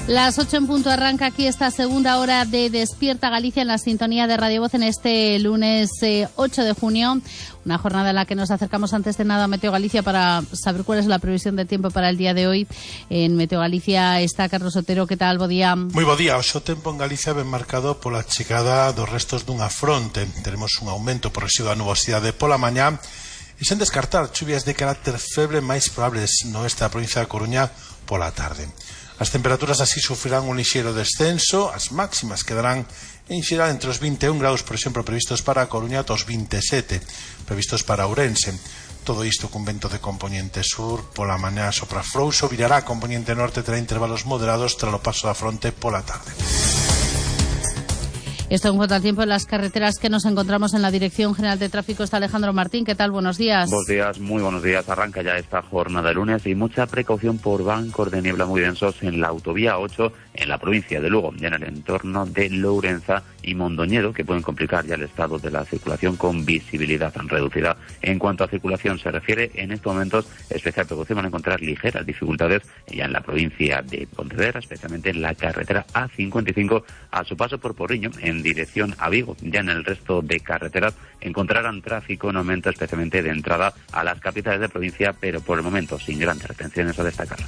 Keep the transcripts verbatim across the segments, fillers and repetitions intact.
Las ocho en punto arranca aquí esta segunda hora de Despierta Galicia en la sintonía de Radio Voz en este lunes eh, ocho de junio. Una jornada en la que nos acercamos antes de nada a Meteo Galicia para saber cuál es la previsión de tiempo para el día de hoy. En Meteo Galicia está Carlos Otero. ¿Qué tal? Bo día. Moi bo día. O xo tempo en Galicia ben marcado pola chegada dos restos dunha fronte. Teremos un aumento progresivo da nubosidade pola mañá e sen descartar chuvias de carácter feble máis probables no oeste da provincia da Coruña pola tarde. As temperaturas así sufrirán un lixeiro descenso, as máximas quedarán en xeral entre os vinte e un graus, por exemplo, previstos para a Coruña, ata os vinte e sete, previstos para Ourense. Todo isto cun vento de componente sur, pola mañá sopra frouxo, virará a componente norte, terá intervalos moderados tras o paso da fronte pola tarde. Esto en cuanto al tiempo en las carreteras que nos encontramos en la Dirección General de Tráfico. Está Alejandro Martín. ¿Qué tal? Buenos días. Buenos días, muy buenos días. Arranca ya esta jornada de lunes y mucha precaución por bancos de niebla muy densos en la autovía ocho en la provincia de Lugo y en el entorno de Lourenza y Mondoñedo, que pueden complicar ya el estado de la circulación con visibilidad tan reducida. En cuanto a circulación se refiere, en estos momentos especial precaución van a encontrar ligeras dificultades ya en la provincia de Pontevedra, especialmente en la carretera A cincuenta y cinco a su paso por Porriño, en dirección a Vigo. Ya en el resto de carreteras encontrarán tráfico en aumento, especialmente de entrada a las capitales de provincia, pero por el momento sin grandes retenciones a destacar.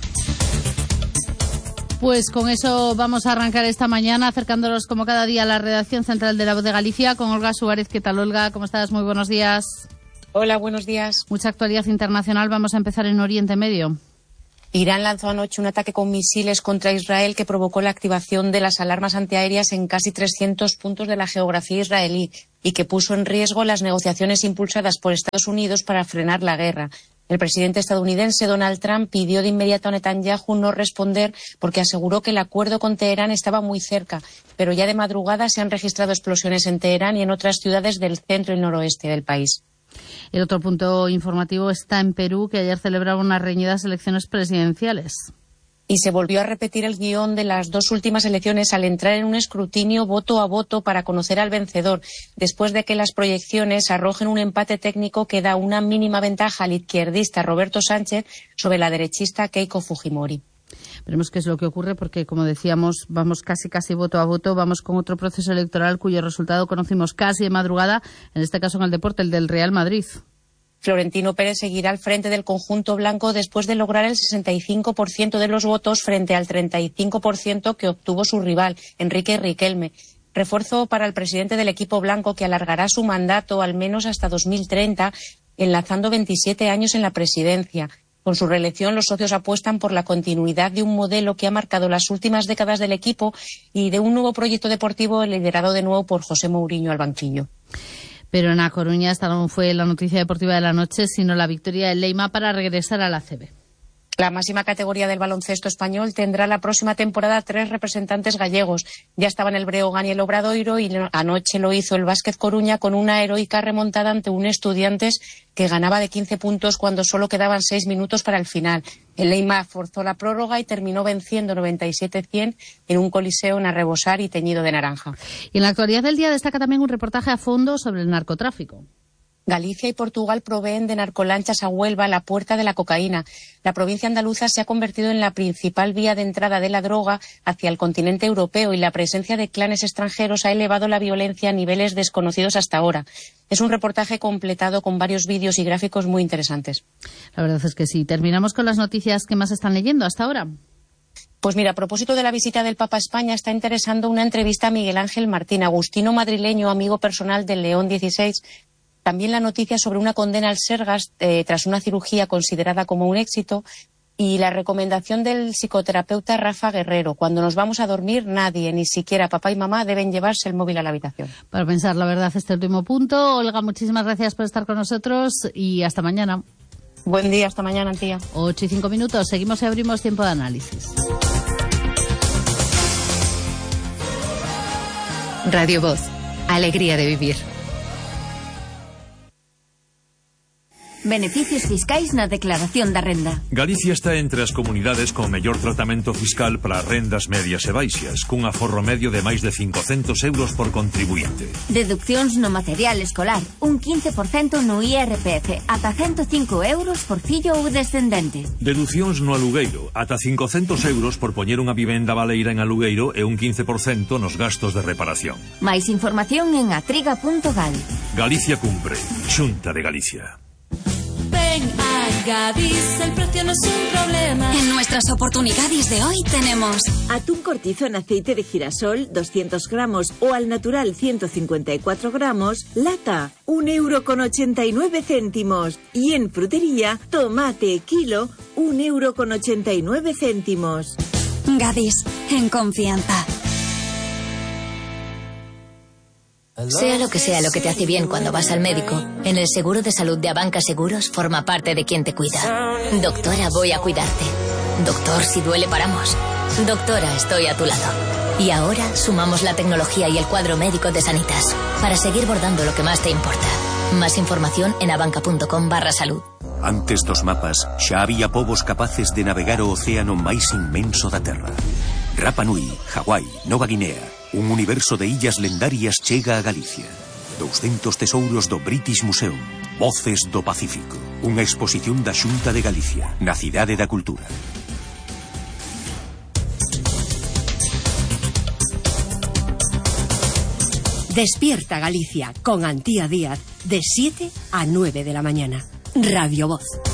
Pues con eso vamos a arrancar esta mañana, acercándonos como cada día a la redacción central de La Voz de Galicia con Olga Suárez. ¿Qué tal, Olga? ¿Cómo estás? Muy buenos días. Hola, buenos días. Mucha actualidad internacional. Vamos a empezar en Oriente Medio. Irán lanzó anoche un ataque con misiles contra Israel que provocó la activación de las alarmas antiaéreas en casi trescientos puntos de la geografía israelí y que puso en riesgo las negociaciones impulsadas por Estados Unidos para frenar la guerra. El presidente estadounidense Donald Trump pidió de inmediato a Netanyahu no responder porque aseguró que el acuerdo con Teherán estaba muy cerca, pero ya de madrugada se han registrado explosiones en Teherán y en otras ciudades del centro y noroeste del país. El otro punto informativo está en Perú, que ayer celebraba unas reñidas elecciones presidenciales. Y se volvió a repetir el guión de las dos últimas elecciones al entrar en un escrutinio voto a voto para conocer al vencedor, después de que las proyecciones arrojen un empate técnico que da una mínima ventaja al izquierdista Roberto Sánchez sobre la derechista Keiko Fujimori. Veremos qué es lo que ocurre porque, como decíamos, vamos casi casi voto a voto. Vamos con otro proceso electoral cuyo resultado conocimos casi de madrugada, en este caso en el deporte, el del Real Madrid. Florentino Pérez seguirá al frente del conjunto blanco después de lograr el sesenta y cinco por ciento de los votos frente al treinta y cinco por ciento que obtuvo su rival, Enrique Riquelme. Refuerzo para el presidente del equipo blanco que alargará su mandato al menos hasta dos mil treinta, enlazando veintisiete años en la presidencia. Con su reelección, los socios apuestan por la continuidad de un modelo que ha marcado las últimas décadas del equipo y de un nuevo proyecto deportivo liderado de nuevo por José Mourinho al banquillo. Pero en A Coruña esta no fue la noticia deportiva de la noche, sino la victoria del Leima para regresar a la A C B. La máxima categoría del baloncesto español tendrá la próxima temporada tres representantes gallegos. Ya estaban el Breogán y el Obradoiro y anoche lo hizo el Básquet Coruña con una heroica remontada ante un Estudiantes que ganaba de quince puntos cuando solo quedaban seis minutos para el final. El Leima forzó la prórroga y terminó venciendo noventa y siete a cien en un coliseo en arrebosar y teñido de naranja. Y en la actualidad del día destaca también un reportaje a fondo sobre el narcotráfico. Galicia y Portugal proveen de narcolanchas a Huelva, la puerta de la cocaína. La provincia andaluza se ha convertido en la principal vía de entrada de la droga hacia el continente europeo y la presencia de clanes extranjeros ha elevado la violencia a niveles desconocidos hasta ahora. Es un reportaje completado con varios vídeos y gráficos muy interesantes. La verdad es que sí. Terminamos con las noticias que más están leyendo hasta ahora. Pues mira, a propósito de la visita del Papa a España, está interesando una entrevista a Miguel Ángel Martín, agustino madrileño, amigo personal del León dieciséis. También la noticia sobre una condena al Sergas eh, tras una cirugía considerada como un éxito y la recomendación del psicoterapeuta Rafa Guerrero. Cuando nos vamos a dormir, nadie, ni siquiera papá y mamá, deben llevarse el móvil a la habitación. Para pensar, la verdad, este último punto. Olga, muchísimas gracias por estar con nosotros y hasta mañana. Buen día, hasta mañana, tía. Ocho y cinco minutos. Seguimos y abrimos tiempo de análisis. Radio Voz. Alegría de vivir. Beneficios fiscais na declaración da renda. Galicia está entre as comunidades con mellor tratamento fiscal para rendas medias e baixas, cun aforro medio de máis de cincocentos euros por contribuinte. Deduccións no material escolar, un quince por cento no I R P F, ata ciento cinco euros por fillo ou descendente. Deducións no alugueiro, ata cincocentos euros por poñer unha vivenda baleira en alugueiro e un quince por cento nos gastos de reparación. Máis información en atriga punto gal. Galicia cumpre. Xunta de Galicia. Ven a Gadis, el precio no es un problema. En nuestras oportunidades de hoy tenemos atún cortizo en aceite de girasol doscientos gramos o al natural ciento cincuenta y cuatro gramos, lata, un euro con ochenta y nueve céntimos. Y en frutería, tomate kilo, un euro con ochenta y nueve céntimos. Gadis, en confianza. Sea lo que sea lo que te hace bien cuando vas al médico, en el seguro de salud de Abanca Seguros forma parte de quien te cuida. Doctora, voy a cuidarte. Doctor, si duele paramos. Doctora, estoy a tu lado. Y ahora sumamos la tecnología y el cuadro médico de Sanitas para seguir bordando lo que más te importa. Más información en abanca.com barra salud. Antes dos mapas, xa había povos capaces de navegar o océano máis inmenso da Terra. Rapa Nui, Hawái, Nova Guinea. Un universo de illas lendarias chega a Galicia. doscientos tesouros do British Museum. Voces do Pacífico. Unha exposición da Xunta de Galicia, na Cidade da Cultura. Despierta Galicia con Antía Díaz, de siete a nueve de la mañana. Radio Voz.